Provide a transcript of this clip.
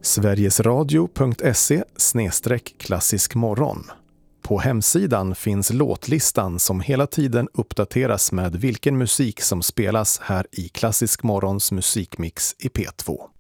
sverigesradio.se/klassiskmorgon. På hemsidan finns låtlistan som hela tiden uppdateras med vilken musik som spelas här i Klassisk Morgons musikmix i P2.